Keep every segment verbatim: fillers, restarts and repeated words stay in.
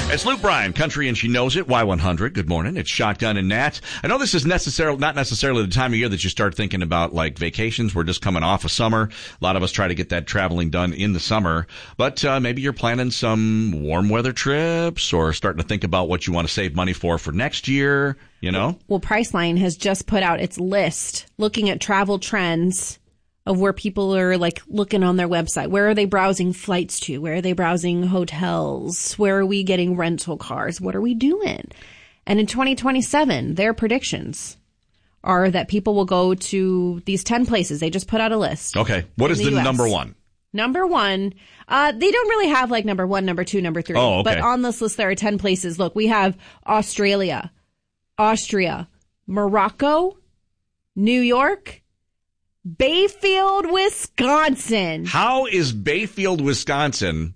It's Luke Bryan, Country and She Knows It, Y one hundred. Good morning. It's Shotgun and Nat. I know this is necessarily not necessarily the time of year that you start thinking about like vacations. We're just coming off of summer. A lot of us try to get that traveling done in the summer. But uh, maybe you're planning some warm weather trips or starting to think about what you want to save money for for next year, you know? Well, Priceline has just put out its list looking at travel trends of where people are like looking on their website. Where are they browsing flights to? Where are they browsing hotels? Where are we getting rental cars? What are we doing? And in twenty twenty-seven, their predictions are that people will go to these ten places. They just put out a list. Okay. What is the, the number one? Number one, uh, they don't really have like number one, number two, number three. Oh, okay. But on this list, there are ten places. Look, we have Australia, Austria, Morocco, New York, Bayfield, Wisconsin. How is Bayfield, Wisconsin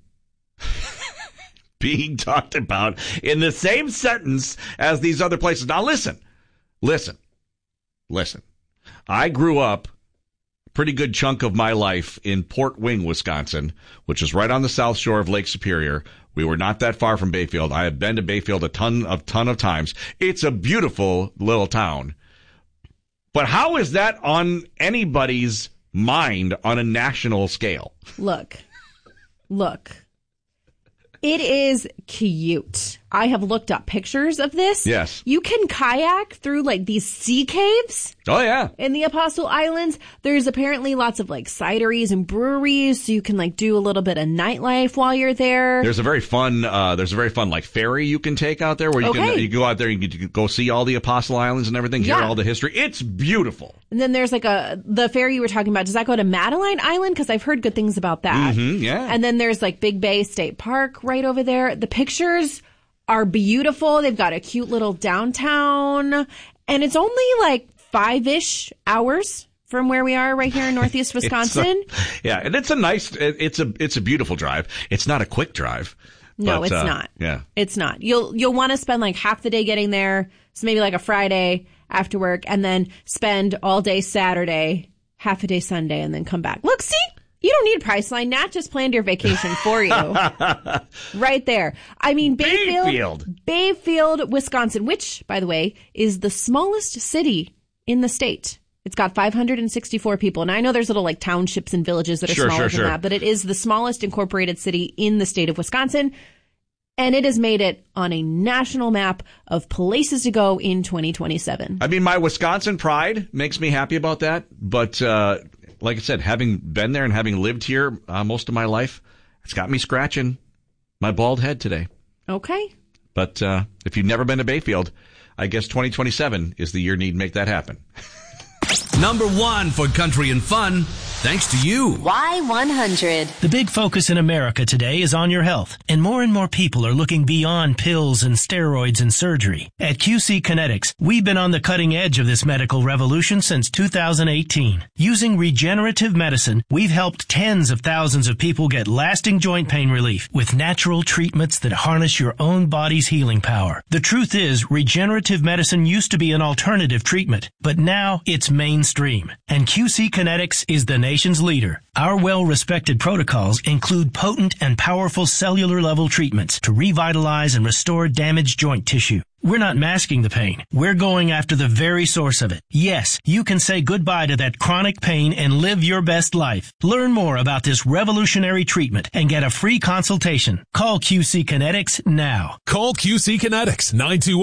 being talked about in the same sentence as these other places? Now, listen, listen, listen. I grew up a pretty good chunk of my life in Port Wing, Wisconsin, which is right on the south shore of Lake Superior. We were not that far from Bayfield. I have been to Bayfield a ton of ton of times. It's a beautiful little town. But how is that on anybody's mind on a national scale? Look, look, it is cute. I have looked up pictures of this. Yes. You can kayak through like these sea caves. Oh, yeah. In the Apostle Islands. There's apparently lots of like cideries and breweries, so you can like do a little bit of nightlife while you're there. There's a very fun, uh, there's a very fun like ferry you can take out there where you okay. can you go out there and you can go see all the Apostle Islands and everything, yeah. hear all the history. It's beautiful. And then there's like a, the ferry you were talking about, does that go to Madeline Island? Because I've heard good things about that. Mm-hmm, yeah. And then there's like Big Bay State Park right over there. The pictures are beautiful. They've got a cute little downtown. And it's only like five-ish hours from where we are right here in Northeast Wisconsin. a, yeah, and it's a nice, it's a it's a beautiful drive. It's not a quick drive. No, but, it's uh, not. Yeah. It's not. You'll you'll want to spend like half the day getting there, so maybe like a Friday after work, and then spend all day Saturday, half a day Sunday, and then come back. Look, see? You don't need Priceline. Nat just planned your vacation for you. Right there. I mean, Bayfield, Bayfield. Bayfield, Wisconsin, which, by the way, is the smallest city in the state. It's got five hundred sixty-four people. And I know there's little like townships and villages that are sure, smaller sure, than sure. that, but it is the smallest incorporated city in the state of Wisconsin. And it has made it on a national map of places to go in twenty twenty-seven. I mean, my Wisconsin pride makes me happy about that. But, uh, like I said, having been there and having lived here uh, most of my life, it's got me scratching my bald head today. Okay. But uh, if you've never been to Bayfield, I guess twenty twenty-seven is the year need to make that happen. Number one for country and fun, thanks to you. Y one hundred. The big focus in America today is on your health, and more and more people are looking beyond pills and steroids and surgery. At Q C Kinetics, we've been on the cutting edge of this medical revolution since two thousand eighteen. Using regenerative medicine, we've helped tens of thousands of people get lasting joint pain relief with natural treatments that harness your own body's healing power. The truth is, regenerative medicine used to be an alternative treatment, but now it's mainstream, and Q C Kinetics is the nation's leader. Our well-respected protocols include potent and powerful cellular-level treatments to revitalize and restore damaged joint tissue. We're not masking the pain. We're going after the very source of it. Yes, you can say goodbye to that chronic pain and live your best life. Learn more about this revolutionary treatment and get a free consultation. Call Q C Kinetics now. Call Q C Kinetics, nine two one